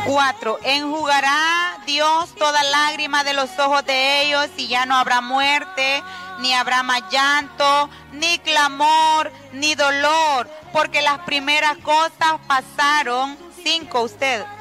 4. Enjugará Dios toda lágrima de los ojos de ellos y ya no habrá muerte, ni habrá más llanto, ni clamor, ni dolor, porque las primeras cosas pasaron. 5, usted.